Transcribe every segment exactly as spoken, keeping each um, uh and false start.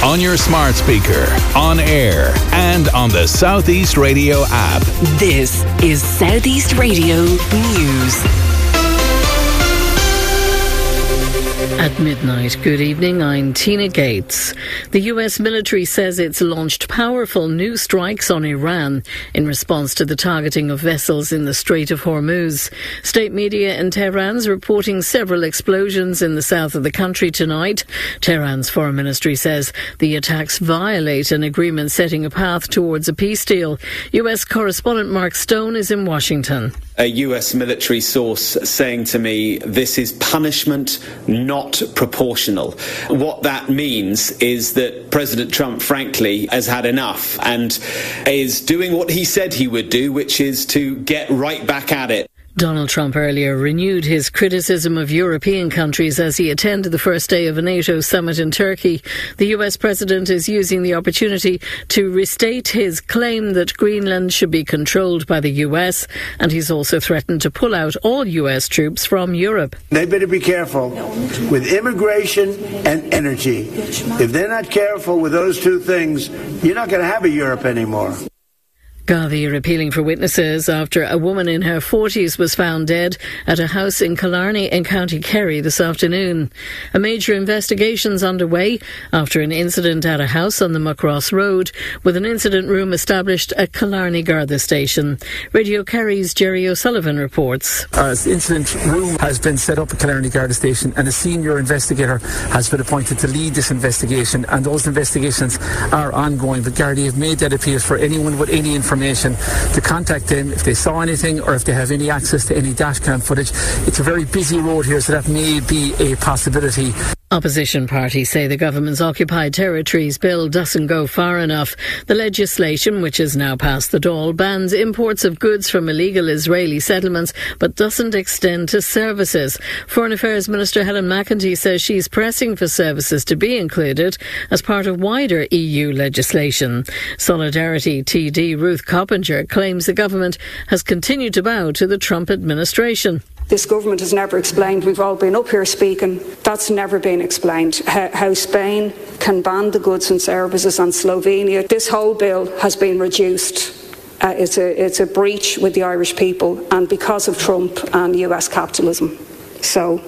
on your smart speaker, on air, and on the Southeast Radio app. This is Southeast Radio News. At midnight, good evening, I'm Tina Gates. The U S military says it's launched powerful new strikes on Iran in response to the targeting of vessels in the Strait of Hormuz. State media in Tehran's reporting several explosions in the south of the country tonight. Tehran's foreign ministry says the attacks violate an agreement setting a path towards a peace deal. U S correspondent Mark Stone is in Washington. A U S military source saying to me, this is punishment, not proportional. What that means is that President Trump, frankly, has had enough and is doing what he said he would do, which is to get right back at it. Donald Trump earlier renewed his criticism of European countries as he attended the first day of a NATO summit in Turkey. The U S president is using the opportunity to restate his claim that Greenland should be controlled by the U S, and he's also threatened to pull out all U S troops from Europe. They better be careful with immigration and energy. If they're not careful with those two things, you're not going to have a Europe anymore. Gardaí are appealing for witnesses after a woman in her forties was found dead at a house in Killarney in County Kerry this afternoon. A major investigation is underway after an incident at a house on the Muckross Road, with an incident room established at Killarney Garda Station. Radio Kerry's Jerry O'Sullivan reports. Uh, the incident room has been set up at Killarney Garda Station, and a senior investigator has been appointed to lead this investigation, and those investigations are ongoing. But Gardaí have made that appeal for anyone with any information to contact them if they saw anything or if they have any access to any dashcam footage. It's a very busy road here, so that may be a possibility. Opposition parties say the government's Occupied Territories bill doesn't go far enough. The legislation, which has now passed the Dáil, bans imports of goods from illegal Israeli settlements but doesn't extend to services. Foreign Affairs Minister Helen McEntee says she's pressing for services to be included as part of wider E U legislation. Solidarity T D Ruth Coppinger claims the government has continued to bow to the Trump administration. This government has never explained, we've all been up here speaking, that's never been explained, how, how Spain can ban the goods and services on Slovenia. This whole bill has been reduced. Uh, it's, a, it's a breach with the Irish people, and because of Trump and U S capitalism. So,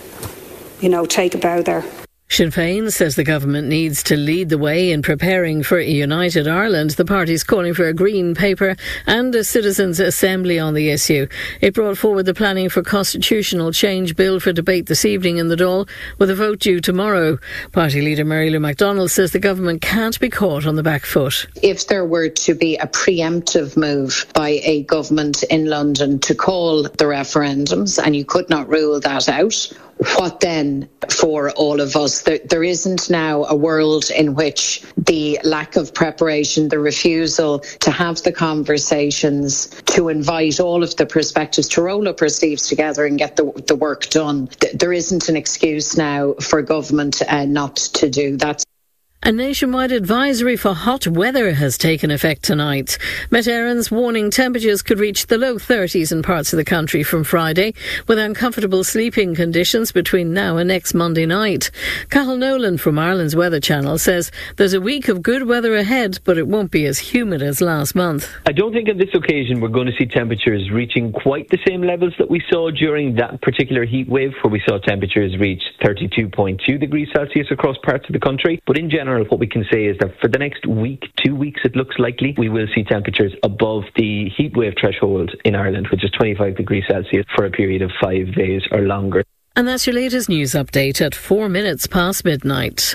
you know, take a bow there. Sinn Féin says the government needs to lead the way in preparing for a united Ireland. The party's calling for a green paper and a citizens' assembly on the issue. It brought forward the planning for constitutional change bill for debate this evening in the Dáil, with a vote due tomorrow. Party leader Mary Lou McDonald says the government can't be caught on the back foot. If there were to be a preemptive move by a government in London to call the referendums, and you could not rule that out, what then for all of us? There, there isn't now a world in which the lack of preparation, the refusal to have the conversations, to invite all of the perspectives, to roll up our sleeves together and get the, the work done. There isn't an excuse now for government uh, not to do that. A nationwide advisory for hot weather has taken effect tonight. Met Éireann's warning temperatures could reach the low thirties in parts of the country from Friday, with uncomfortable sleeping conditions between now and next Monday night. Cathal Nolan from Ireland's Weather Channel says there's a week of good weather ahead, but it won't be as humid as last month. I don't think on this occasion we're going to see temperatures reaching quite the same levels that we saw during that particular heat wave, where we saw temperatures reach thirty-two point two degrees Celsius across parts of the country. But in general, what we can say is that for the next week, two weeks, it looks likely we will see temperatures above the heat wave threshold in Ireland, which is twenty-five degrees Celsius for a period of five days or longer. And that's your latest news update at four minutes past midnight.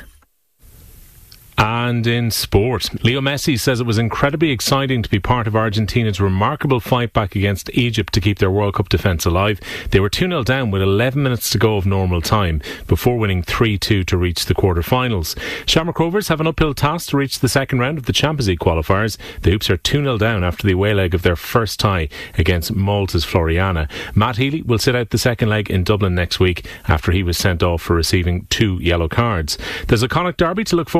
And in sport, Leo Messi says it was incredibly exciting to be part of Argentina's remarkable fight back against Egypt to keep their World Cup defence alive. They were two nil down with eleven minutes to go of normal time before winning three two to reach the quarter-finals. Shamrock Rovers have an uphill task to reach the second round of the Champions League qualifiers. The Hoops are two nil down after the away leg of their first tie against Malta's Floriana. Matt Healy will sit out the second leg in Dublin next week after he was sent off for receiving two yellow cards. There's a Connacht derby to look forward to in the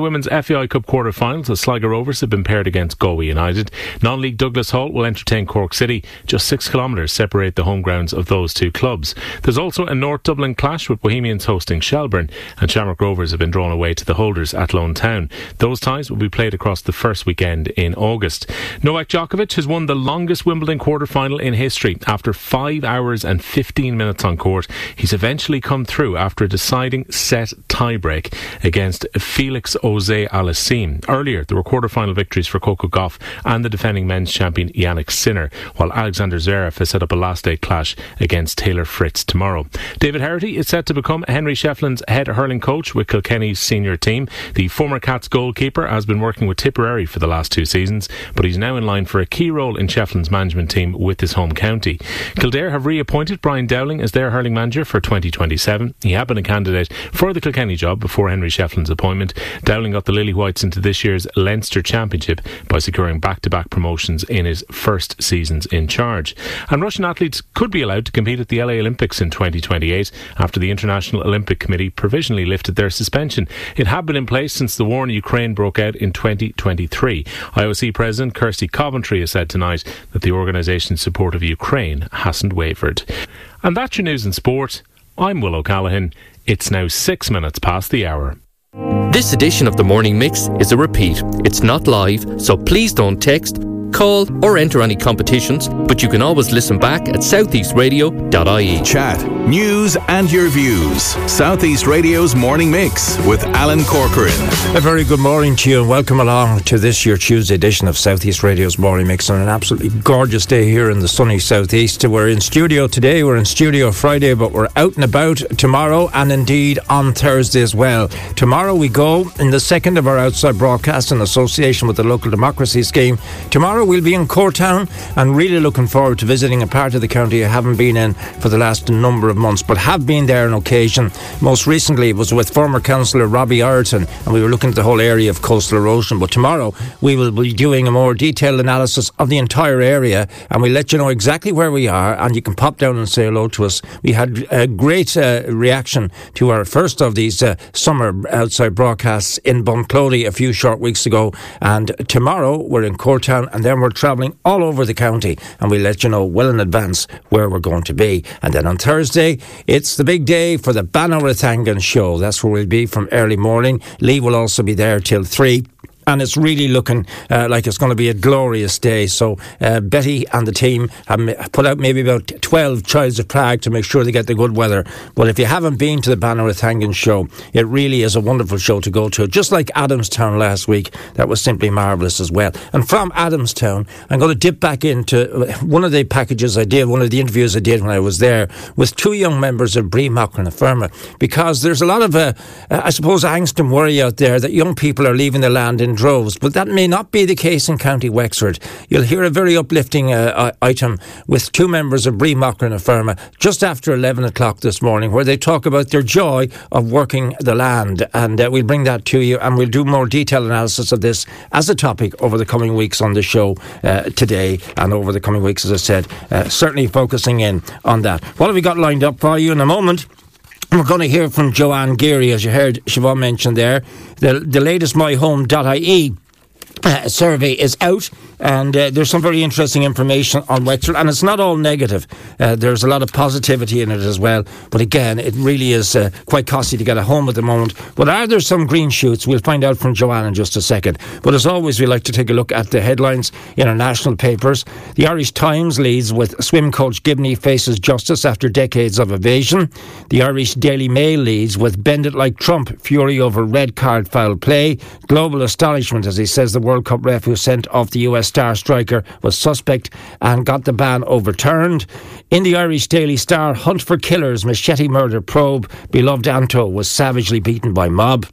Women's F A I Cup quarter-finals, the Sligo Rovers have been paired against Galway United. Non-league Douglas Hall will entertain Cork City. Just six kilometres separate the home grounds of those two clubs. There's also a North Dublin clash with Bohemians hosting Shelbourne, and Shamrock Rovers have been drawn away to the holders at Lone Town. Those ties will be played across the first weekend in August. Novak Djokovic has won the longest Wimbledon quarter-final in history. After five hours and fifteen minutes on court, he's eventually come through after a deciding set tiebreak against Felix Auger-Aliassime. Earlier, there were quarter-final victories for Coco Gauff and the defending men's champion Yannick Sinner, while Alexander Zverev has set up a last-day clash against Taylor Fritz tomorrow. David Herity is set to become Henry Shefflin's head hurling coach with Kilkenny's senior team. The former Cats goalkeeper has been working with Tipperary for the last two seasons, but he's now in line for a key role in Shefflin's management team with his home county. Kildare have reappointed Brian Dowling as their hurling manager for twenty twenty-seven. He had been a candidate for the Kilkenny job before Henry Shefflin's appointment. Dowling got the Lily Whites into this year's Leinster Championship by securing back-to-back promotions in his first seasons in charge. And Russian athletes could be allowed to compete at the L A Olympics in twenty twenty-eight after the International Olympic Committee provisionally lifted their suspension. It had been in place since the war in Ukraine broke out in twenty twenty-three. I O C President Kirsty Coventry has said tonight that the organisation's support of Ukraine hasn't wavered. And that's your news and sport. I'm Will O'Callaghan. It's now six minutes past the hour. This edition of the Morning Mix is a repeat. It's not live, so please don't text, call or enter any competitions, but you can always listen back at southeast radio dot I E. Chat, news and your views. Southeast Radio's Morning Mix with Alan Corcoran. A very good morning to you and welcome along to this your Tuesday edition of Southeast Radio's Morning Mix on an absolutely gorgeous day here in the sunny Southeast. We're in studio today, we're in studio Friday, but we're out and about tomorrow and indeed on Thursday as well. Tomorrow we go in the second of our outside broadcasts in association with the Local Democracy Scheme. Tomorrow we'll be in Courtown and really looking forward to visiting a part of the county I haven't been in for the last number of months, but have been there on occasion. Most recently it was with former councillor Robbie Ireton, and we were looking at the whole area of coastal erosion. But tomorrow we will be doing a more detailed analysis of the entire area, and we'll let you know exactly where we are, and you can pop down and say hello to us. We had a great uh, reaction to our first of these uh, summer outside broadcasts in Bunclody a few short weeks ago, and tomorrow we're in Courtown, and then we're travelling all over the county, and we'll let you know well in advance where we're going to be. And then on Thursday it's the big day for the Bannorathangan show. That's where we'll be from early morning. Lee will also be there till three. And it's really looking uh, like it's going to be a glorious day. So uh, Betty and the team have put out maybe about twelve Childs of Prague to make sure they get the good weather. But if you haven't been to the Bannorathangan show, it really is a wonderful show to go to. Just like Adamstown last week, that was simply marvellous as well. And from Adamstown, I'm going to dip back into one of the packages I did, one of the interviews I did when I was there with two young members of Brí Machar na Firma, because there's a lot of, uh, I suppose, angst and worry out there that young people are leaving the land in droves, but that may not be the case in County Wexford. You'll hear a very uplifting uh, item with two members of Brí Machar na Firma just after eleven o'clock this morning, where they talk about their joy of working the land, and uh, we'll bring that to you, and we'll do more detailed analysis of this as a topic over the coming weeks on the show uh, today and over the coming weeks, as I said, uh, certainly focusing in on that. What have we got lined up for you in a moment? We're going to hear from Joanne Geary, as you heard Siobhan mention there. The, the latest my home dot I E uh, survey is out, and uh, there's some very interesting information on Wexford, and it's not all negative. Uh, there's a lot of positivity in it as well, but again, it really is uh, quite costly to get a home at the moment. But are there some green shoots? We'll find out from Joanne in just a second. But as always, we like to take a look at the headlines in our national papers. The Irish Times leads with swim coach Gibney faces justice after decades of evasion. The Irish Daily Mail leads with bend it like Trump, fury over red card foul play. Global astonishment as he says the World Cup ref who sent off the U S star striker was suspect and got the ban overturned. In the Irish Daily Star, hunt for killers, machete murder probe, beloved Anto was savagely beaten by mob.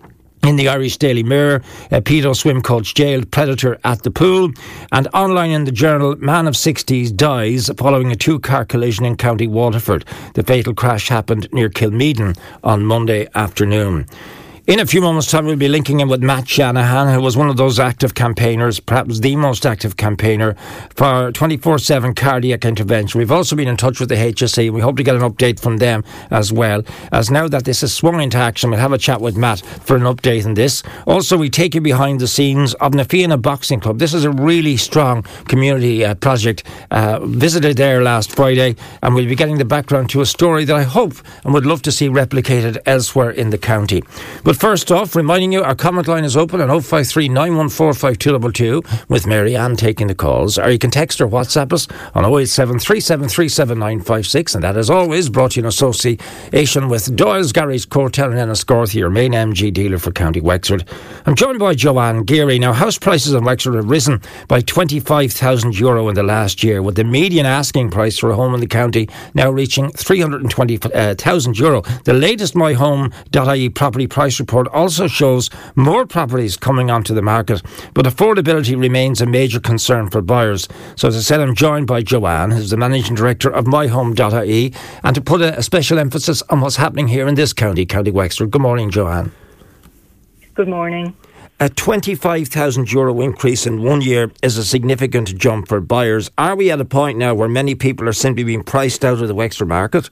In the Irish Daily Mirror, a pedo swim coach jailed, predator at the pool. And online in the Journal, man of sixties dies following a two-car collision in County Waterford. The fatal crash happened near Kilmeaden on Monday afternoon. In a few moments' time, we'll be linking in with Matt Shanahan, who was one of those active campaigners, perhaps the most active campaigner for twenty-four seven cardiac intervention. We've also been in touch with the H S E. We hope to get an update from them as well. As now that this is swung into action, we'll have a chat with Matt for an update on this. Also, we take you behind the scenes of Na Fianna Boxing Club. This is a really strong community uh, project. Uh, visited there last Friday, and we'll be getting the background to a story that I hope and would love to see replicated elsewhere in the county. But first off, reminding you, our comment line is open on oh five three, nine one four, five two two two with Mary Ann taking the calls, or you can text or WhatsApp us on oh eight seven, three seven three, seven nine five six, and that is always brought to you in association with Doyle's Garage, Courtel and Enniscorthy, your main M G dealer for County Wexford. I'm joined by Joanne Geary. Now, house prices in Wexford have risen by twenty-five thousand euro in the last year, with the median asking price for a home in the county now reaching three hundred twenty thousand euro. The latest my home dot I E property price report also shows more properties coming onto the market, but affordability remains a major concern for buyers. So as I said, I'm joined by Joanne, who's the Managing Director of my home dot I E, and to put a, a special emphasis on what's happening here in this county, County Wexford. Good morning, Joanne. Good morning. A twenty-five thousand euro increase in one year is a significant jump for buyers. Are we at a point now where many people are simply being priced out of the Wexford market?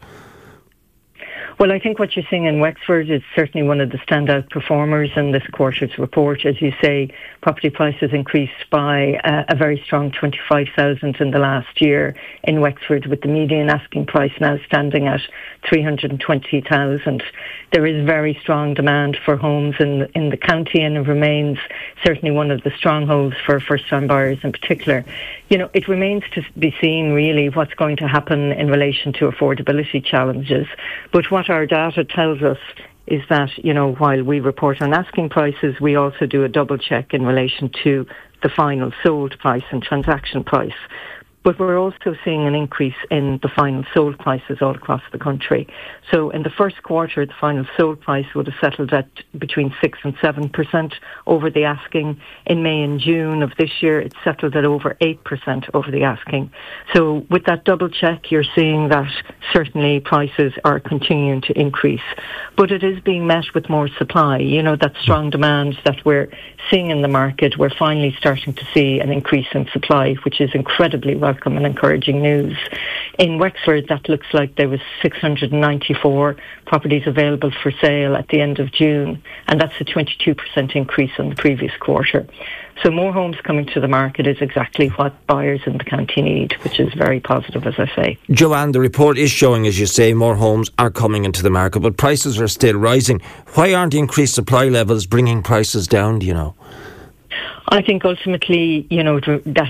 Well, I think what you're seeing in Wexford is certainly one of the standout performers in this quarter's report. As you say, property prices increased by uh, a very strong twenty-five thousand in the last year in Wexford, with the median asking price now standing at three hundred twenty thousand. There is very strong demand for homes in, in the county, and it remains certainly one of the strongholds for first-time buyers in particular. You know, it remains to be seen really what's going to happen in relation to affordability challenges. But what our data tells us is that, you know, while we report on asking prices, we also do a double check in relation to the final sold price and transaction price. But we're also seeing an increase in the final sold prices all across the country. So in the first quarter, the final sold price would have settled at between six and seven percent over the asking. In May and June of this year, it settled at over eight percent over the asking. So with that double check, you're seeing that certainly prices are continuing to increase. But it is being met with more supply. You know, that strong demand that we're seeing in the market, we're finally starting to see an increase in supply, which is incredibly welcome and encouraging news. In Wexford, that looks like there was six hundred ninety-four properties available for sale at the end of June, and that's a twenty-two percent increase on the previous quarter. So more homes coming to the market is exactly what buyers in the county need, which is very positive, as I say. Joanne, the report is showing, as you say, more homes are coming into the market, but prices are still rising. Why aren't the increased supply levels bringing prices down, do you know? I think ultimately, you know, that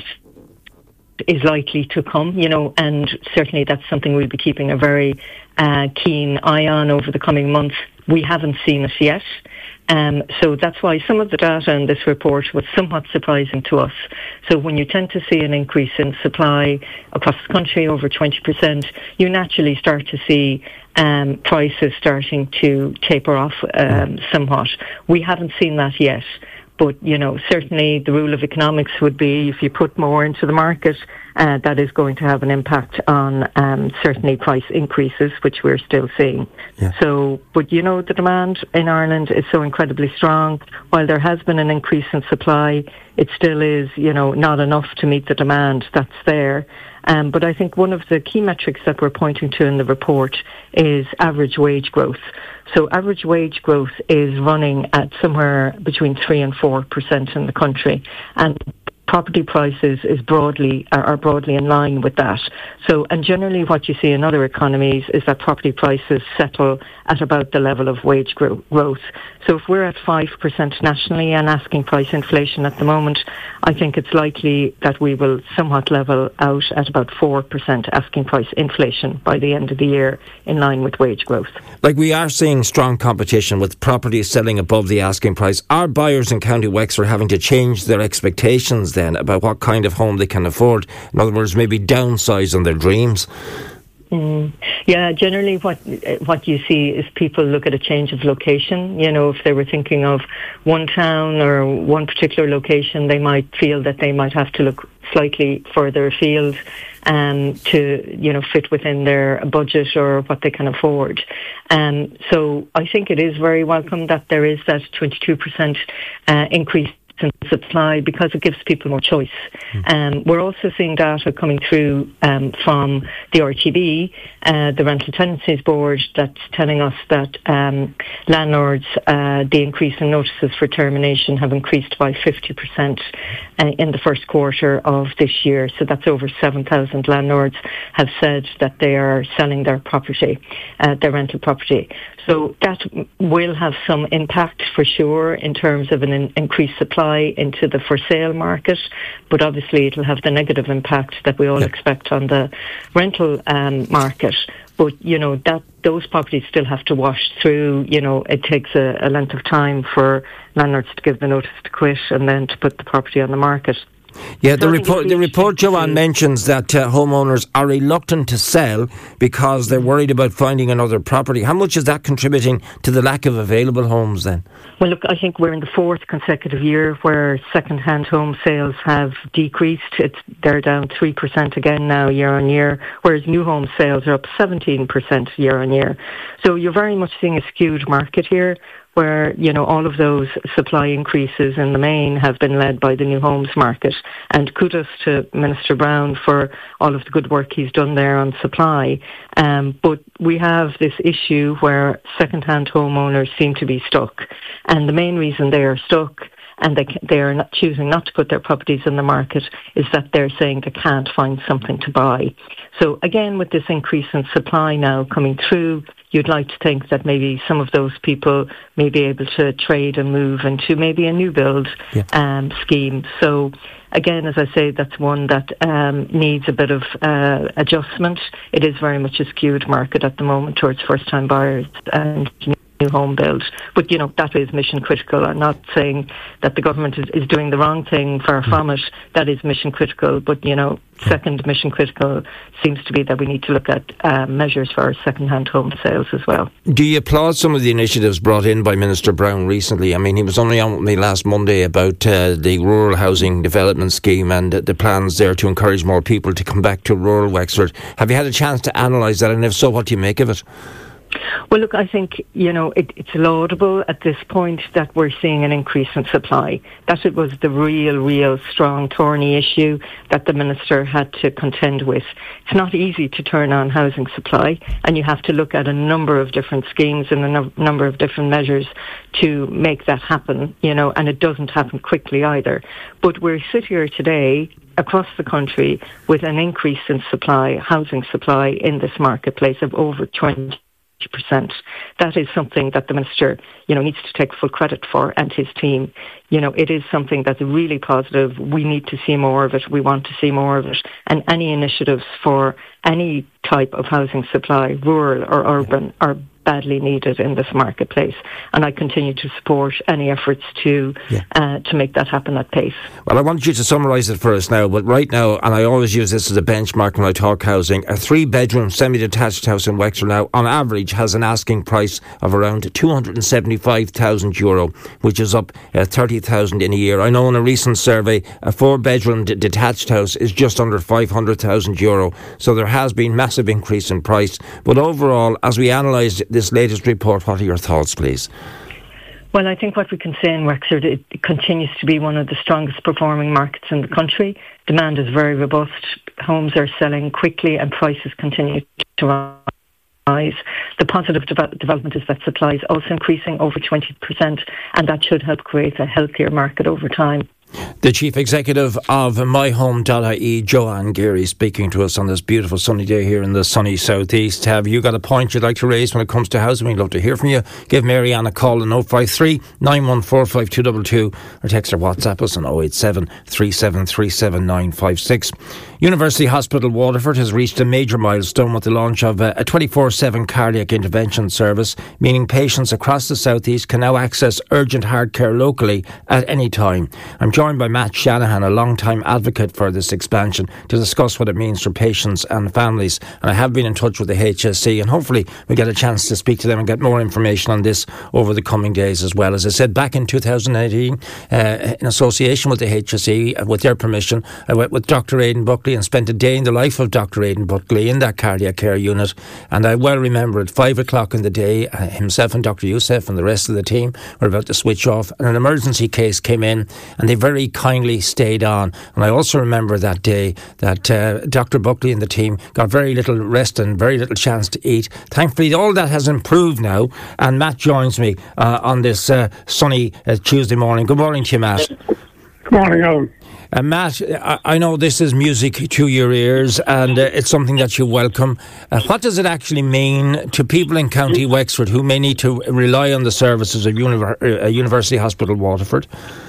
is likely to come, you know, and certainly that's something we'll be keeping a very uh, keen eye on over the coming months. We haven't seen it yet. Um, so that's why some of the data in this report was somewhat surprising to us. So when you tend to see an increase in supply across the country over twenty percent, you naturally start to see um, prices starting to taper off um, somewhat. We haven't seen that yet. But, you know, certainly the rule of economics would be if you put more into the market, uh, that is going to have an impact on um, certainly price increases, which we're still seeing. Yeah. So, but, you know, the demand in Ireland is so incredibly strong. While there has been an increase in supply, it still is, you know, not enough to meet the demand that's there. Um, but I think one of the key metrics that we're pointing to in the report is average wage growth. So average wage growth is running at somewhere between three and four percent in the country, and property prices is broadly are broadly in line with that. So, and generally what you see in other economies is that property prices settle at about the level of wage grow- growth. So if we're at five percent nationally and asking price inflation at the moment, I think it's likely that we will somewhat level out at about four percent asking price inflation by the end of the year, in line with wage growth. Like, we are seeing strong competition with properties selling above the asking price. Are buyers in County Wexford having to change their expectations then about what kind of home they can afford? In other words, maybe downsize on their dreams? Mm. Yeah, generally what what you see is people look at a change of location. You know, if they were thinking of one town or one particular location, they might feel that they might have to look slightly further afield um, to, you know, fit within their budget or what they can afford. Um, so I think it is very welcome that there is that twenty-two percent uh, increase in supply, because it gives people more choice. Mm. Um, we're also seeing data coming through um, from the R T B, uh, the Rental Tenancies Board, that's telling us that um, landlords, uh, the increase in notices for termination have increased by fifty percent uh, in the first quarter of this year. So that's over seven thousand landlords have said that they are selling their property, uh, their rental property. So that will have some impact for sure in terms of an in- increased supply into the for sale market, but obviously it'll have the negative impact that we all yeah. expect on the rental um, market. But, you know, that those properties still have to wash through. You know, it takes a, a length of time for landlords to give the notice to quit and then to put the property on the market. Yeah, the report, the report, Joanne, mentions that uh, homeowners are reluctant to sell because they're worried about finding another property. How much is that contributing to the lack of available homes then? Well, look, I think we're in the fourth consecutive year where second-hand home sales have decreased. It's, they're down three percent again now year on year, whereas new home sales are up seventeen percent year on year. So you're very much seeing a skewed market here, where, you know, all of those supply increases in the main have been led by the new homes market. And kudos to Minister Brown for all of the good work he's done there on supply. Um, but we have this issue where second-hand homeowners seem to be stuck. And the main reason they are stuck and they they are not choosing not to put their properties in the market is that they're saying they can't find something to buy. So again, with this increase in supply now coming through, you'd like to think that maybe some of those people may be able to trade and move into maybe a new build yeah. um, scheme. So again, as I say, that's one that um, needs a bit of uh, adjustment. It is very much a skewed market at the moment towards first-time buyers and new home build. But, you know, that is mission critical. I'm not saying that the government is, is doing the wrong thing, far mm. from it. That is mission critical. But, you know, second mission critical seems to be that we need to look at uh, measures for our second-hand home sales as well. Do you applaud some of the initiatives brought in by Minister Brown recently? I mean, he was only on with me last Monday about uh, the Rural Housing Development Scheme and uh, the plans there to encourage more people to come back to rural Wexford. Have you had a chance to analyse that, and if so, what do you make of it? Well, look, I think, you know, it, it's laudable at this point that we're seeing an increase in supply. That it was the real, real strong, thorny issue that the Minister had to contend with. It's not easy to turn on housing supply, and you have to look at a number of different schemes and a no- number of different measures to make that happen, you know, and it doesn't happen quickly either. But we're sit here today across the country with an increase in supply, housing supply in this marketplace of over twenty percent. That is something that the Minister, you know, needs to take full credit for, and his team. You know, it is something that's really positive. We need to see more of it. We want to see more of it. And any initiatives for any type of housing supply, rural or urban, are badly needed in this marketplace, and I continue to support any efforts to yeah. uh, to make that happen at pace. Well, I want you to summarise it for us now, but right now, and I always use this as a benchmark when I talk housing, a three-bedroom semi-detached house in Wexford now, on average, has an asking price of around two hundred seventy-five thousand euro, which is up uh, thirty thousand in a year. I know in a recent survey, a four-bedroom d- detached house is just under five hundred thousand euro, so there has been massive increase in price. But overall, as we analyse this latest report, what are your thoughts, please? Well, I think what we can say in Wexford, it continues to be one of the strongest performing markets in the country. Demand is very robust. Homes are selling quickly and prices continue to rise. The positive de- development is that supply is also increasing over twenty percent, and that should help create a healthier market over time. The Chief Executive of my home dot I E, Joanne Geary, speaking to us on this beautiful sunny day here in the sunny southeast. Have you got a point you'd like to raise when it comes to housing? We'd love to hear from you. Give Mary Ann a call on oh five three, nine one four, five two two two or text or WhatsApp us on oh eight seven, three seven three seven, nine five six. University Hospital Waterford has reached a major milestone with the launch of a twenty-four seven cardiac intervention service, meaning patients across the southeast can now access urgent heart care locally at any time. I'm joined joined by Matt Shanahan, a long-time advocate for this expansion, to discuss what it means for patients and families. And I have been in touch with the H S E, and hopefully we get a chance to speak to them and get more information on this over the coming days as well. As I said, back in two thousand eighteen, uh, in association with the H S E, uh, with their permission, I went with Doctor Aidan Buckley and spent a day in the life of Doctor Aidan Buckley in that cardiac care unit. And I well remember at five o'clock in the day, uh, himself and Doctor Youssef and the rest of the team were about to switch off, and an emergency case came in, and they very kindly stayed on. And I also remember that day that uh, Doctor Buckley and the team got very little rest and very little chance to eat. Thankfully, all that has improved now, and Matt joins me uh, on this uh, sunny uh, Tuesday morning. Good morning to you, Matt. Good morning, Alan. Uh, Matt, I, I know this is music to your ears, and uh, it's something that you welcome. Uh, what does it actually mean to people in County Wexford who may need to rely on the services of Univer- uh, University Hospital Waterford?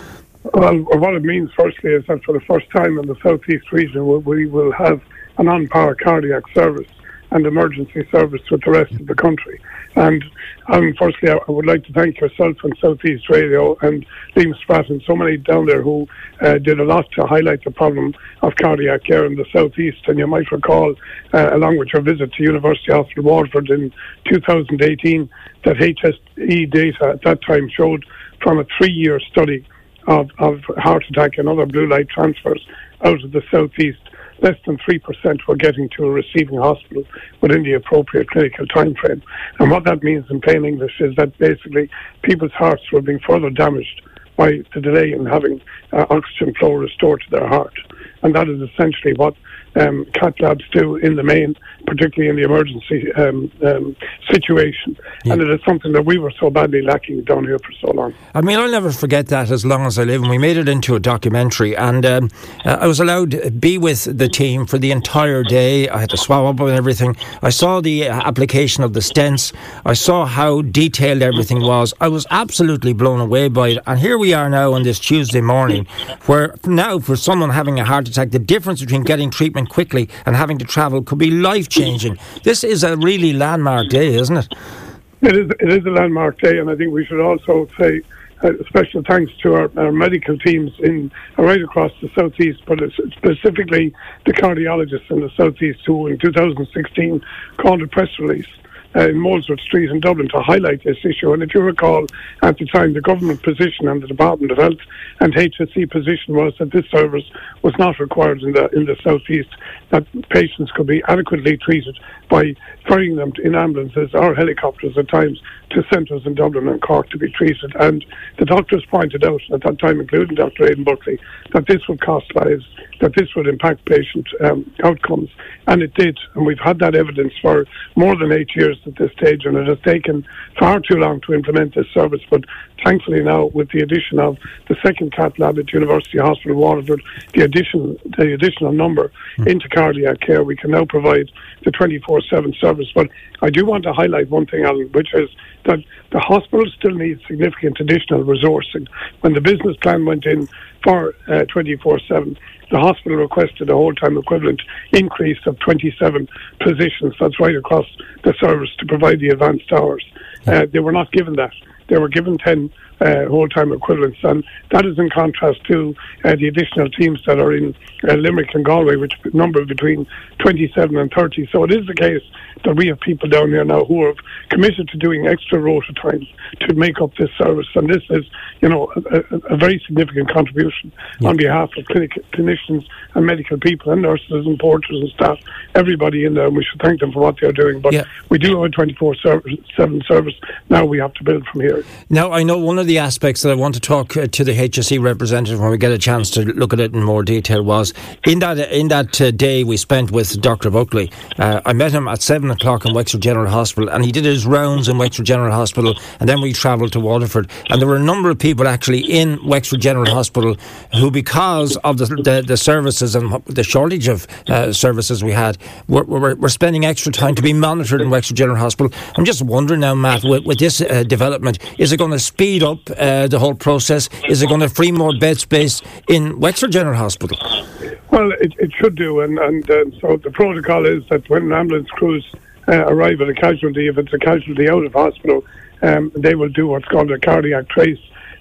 Well, what it means, firstly, is that for the first time in the southeast region, we will have an on-par cardiac service and emergency service with the rest of the country. And um, firstly, I would like to thank yourself and Southeast Radio and Liam Spratt and so many down there who uh, did a lot to highlight the problem of cardiac care in the southeast. And you might recall, uh, along with your visit to University Hospital Waterford in two thousand eighteen, that H S E data at that time showed from a three-year study of, of heart attack and other blue light transfers out of the southeast, less than three percent were getting to a receiving hospital within the appropriate clinical time frame. And what that means in plain English is that basically people's hearts were being further damaged by the delay in having uh, oxygen flow restored to their heart. And that is essentially what um, cath labs do in the main, particularly in the emergency um, um, situation. Yeah. And it is something that we were so badly lacking down here for so long. I mean, I'll never forget that as long as I live. And we made it into a documentary, and um, uh, I was allowed to be with the team for the entire day. I had to swab up and everything. I saw the application of the stents. I saw how detailed everything was. I was absolutely blown away by it. And here we are now on this Tuesday morning, where now for someone having a heart attack, the difference between getting treatment quickly and having to travel could be life-changing. This is a really landmark day, isn't it? It is, it is a landmark day, and I think we should also say uh, special thanks to our, our medical teams in uh, right across the southeast, but specifically the cardiologists in the southeast who in two thousand sixteen called a press release Uh, in Molesworth Street in Dublin to highlight this issue. And if you recall, at the time, the government position and the Department of Health and H S E position was that this service was not required in the in the southeast, that patients could be adequately treated by ferrying them in ambulances or helicopters at times to centres in Dublin and Cork to be treated. And the doctors pointed out at that time, including Doctor Aidan Buckley, that this would cost lives, that this would impact patient um, outcomes. And it did. And we've had that evidence for more than eight years at this stage, and it has taken far too long to implement this service. But thankfully now, with the addition of the second cath lab at University Hospital Waterford, the addition, the additional number mm. into cardiac care, we can now provide the twenty-four seven service. But I do want to highlight one thing, Alan, which is that the hospital still needs significant additional resourcing. When the business plan went in for uh, twenty-four seven, the hospital requested a whole-time equivalent increase of twenty-seven positions. That's right across the service to provide the advanced hours. Uh, they were not given that. They were given ten uh, whole-time equivalents, and that is in contrast to uh, the additional teams that are in uh, Limerick and Galway, which number between twenty-seven and thirty. So it is the case that we have people down here now who have committed to doing extra rota times to make up this service, and this is, you know, a, a very significant contribution yeah. on behalf of clinic, clinicians and medical people and nurses and porters and staff, everybody in there, and we should thank them for what they're doing. But yeah. we do have a twenty-four seven service. Now we have to build from here. Now, I know one of the aspects that I want to talk uh, to the H S E representative when we get a chance to look at it in more detail was in that in that uh, day we spent with Doctor Buckley. Uh, I met him at seven o'clock in Wexford General Hospital, and he did his rounds in Wexford General Hospital, and then we travelled to Waterford, and there were a number of people actually in Wexford General Hospital who, because of the the, the services and the shortage of uh, services we had, were, were, were spending extra time to be monitored in Wexford General Hospital. I'm just wondering now, Matt, with, with this uh, development, is it going to speed up uh, the whole process? Is it going to free more bed space in Wexford General Hospital? Well, it, it should do, and, and uh, so the protocol is that when ambulance crews uh, arrive at a casualty, if it's a casualty out of hospital, um, they will do what's called a cardiac trace,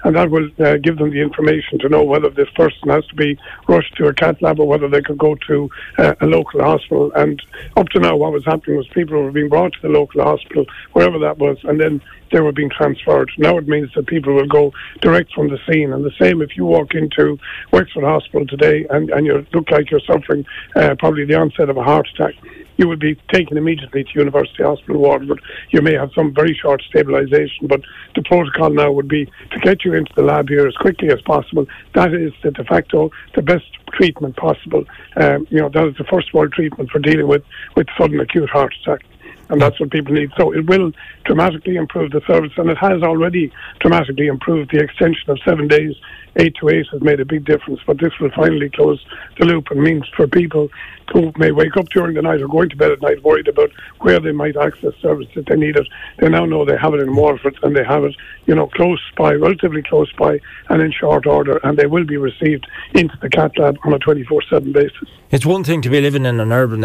and that will uh, give them the information to know whether this person has to be rushed to a cath lab or whether they could go to uh, a local hospital. And up to now, what was happening was people were being brought to the local hospital, wherever that was, and then they were being transferred. Now it means that people will go direct from the scene. And the same if you walk into Wexford Hospital today and, and you look like you're suffering uh, probably the onset of a heart attack, you would be taken immediately to University Hospital Waterford. You may have some very short stabilisation, but the protocol now would be to get you into the lab here as quickly as possible. That is the de facto the best treatment possible. Um, you know, that is the first world treatment for dealing with, with sudden acute heart attack. And that's what people need. So it will dramatically improve the service, and it has already dramatically improved. The extension of seven days, eight to eight, has made a big difference. But this will finally close the loop and means for people who may wake up during the night or going to bed at night worried about where they might access service if they need it, they now know they have it in Waterford, and they have it, you know, close by, relatively close by, and in short order, and they will be received into the cath lab on a twenty-four seven basis. It's one thing to be living in an urban